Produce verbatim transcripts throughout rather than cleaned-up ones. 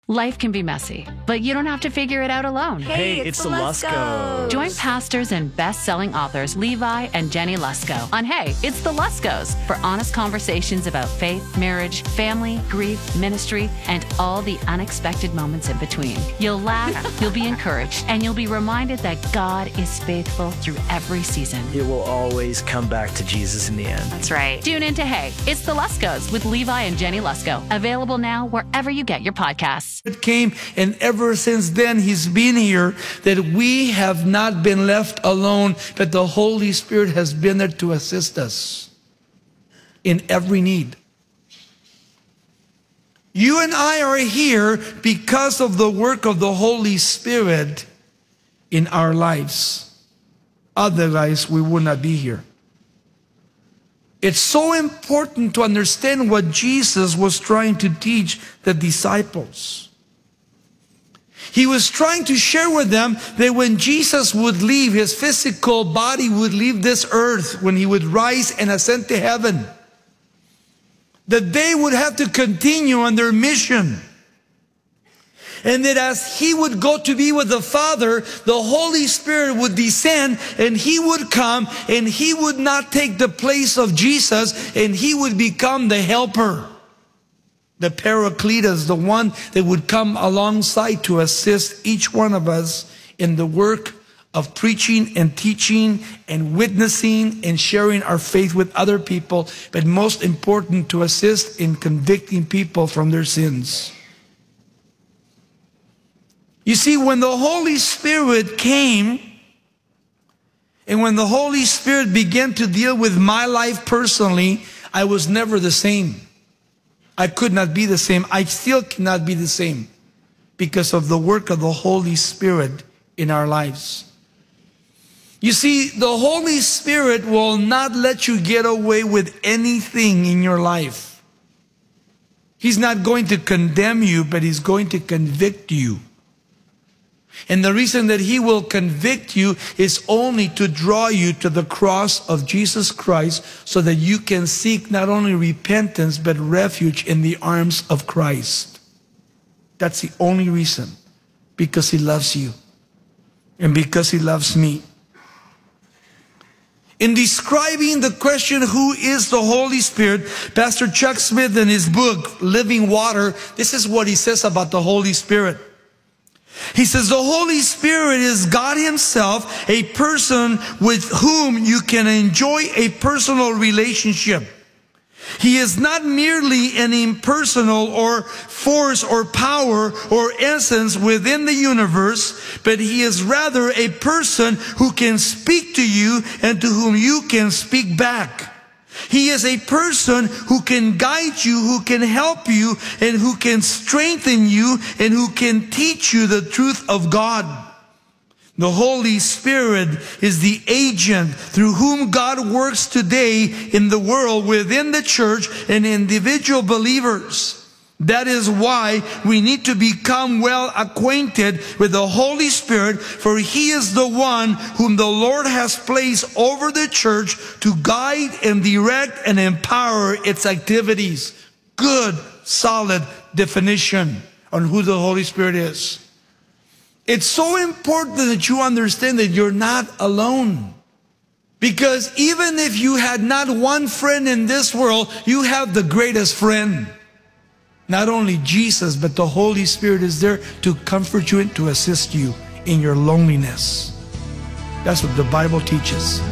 Life can be messy, but you don't have to figure it out alone. Hey, it's, it's the Luskos. Join pastors and best-selling authors Levi and Jenny Lusko on Hey, It's the Luskos for honest conversations about faith, marriage, family, grief, ministry, and all the unexpected moments in between. You'll laugh, you'll be encouraged, and you'll be reminded that God is faithful through every season. It will always come back to Jesus in the end. That's right. Tune in to Hey, It's the Luskos with Levi and Jenny Lusko. Available now wherever you get your podcasts. It came, and ever since then he's been here, that we have not been left alone, but the Holy Spirit has been there to assist us in every need. You and I are here because of the work of the Holy Spirit in our lives. Otherwise, we would not be here. It's so important to understand what Jesus was trying to teach the disciples. He was trying to share with them that when Jesus would leave, his physical body would leave this earth, when he would rise and ascend to heaven, that they would have to continue on their mission. And that as he would go to be with the Father, the Holy Spirit would descend and he would come and he would not take the place of Jesus, and he would become the helper, the Paracletus, the one that would come alongside to assist each one of us in the work of preaching and teaching and witnessing and sharing our faith with other people, but most important, to assist in convicting people from their sins. You see, when the Holy Spirit came, and when the Holy Spirit began to deal with my life personally, I was never the same. I could not be the same. I still cannot be the same because of the work of the Holy Spirit in our lives. You see, the Holy Spirit will not let you get away with anything in your life. He's not going to condemn you, but he's going to convict you. And the reason that he will convict you is only to draw you to the cross of Jesus Christ, so that you can seek not only repentance, but refuge in the arms of Christ. That's the only reason. Because he loves you. And because he loves me. In describing the question, who is the Holy Spirit, Pastor Chuck Smith, in his book, Living Water, this is what he says about the Holy Spirit. He says, the Holy Spirit is God himself, a person with whom you can enjoy a personal relationship. He is not merely an impersonal or force or power or essence within the universe, but he is rather a person who can speak to you and to whom you can speak back. He is a person who can guide you, who can help you, and who can strengthen you, and who can teach you the truth of God. The Holy Spirit is the agent through whom God works today in the world, within the church, and individual believers. That is why we need to become well acquainted with the Holy Spirit, for he is the one whom the Lord has placed over the church to guide and direct and empower its activities. Good, solid definition on who the Holy Spirit is. It's so important that you understand that you're not alone. Because even if you had not one friend in this world, you have the greatest friend. Not only Jesus, but the Holy Spirit is there to comfort you and to assist you in your loneliness. That's what the Bible teaches.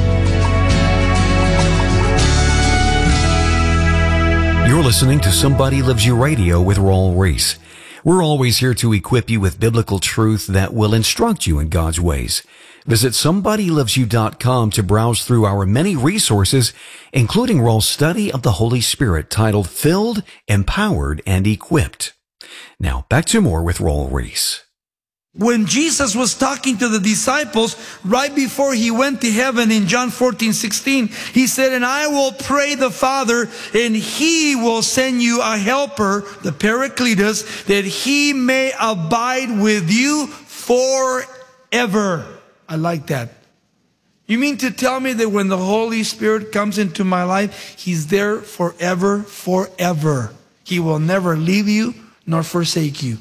You're listening to Somebody Loves You Radio with Raul Ries. We're always here to equip you with biblical truth that will instruct you in God's ways. Visit somebody loves you dot com to browse through our many resources, including Raul's study of the Holy Spirit titled Filled, Empowered, and Equipped. Now, back to more with Raul Ries. When Jesus was talking to the disciples right before he went to heaven in John fourteen sixteen, he said, and I will pray the Father, and he will send you a helper, the Paracletus, that he may abide with you forever. I like that. You mean to tell me that when the Holy Spirit comes into my life, he's there forever, forever. He will never leave you nor forsake you.